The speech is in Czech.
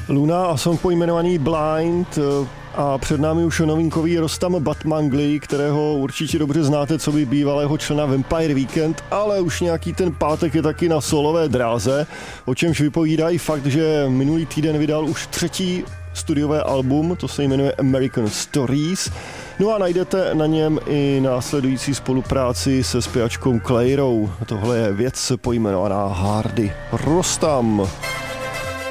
Luna a song pojmenovaný Blind a před námi už novinkový Rostam Batmanglij, kterého určitě dobře znáte, co by bývalého člena Vampire Weekend, ale už nějaký ten pátek je taky na solové dráze, o čemž vypovídá i fakt, že minulý týden vydal už 3. studiové album, to se jmenuje American Stories. No a najdete na něm i následující spolupráci se zpěvačkou Clairou. Tohle je věc pojmenovaná Hardy. Rostam.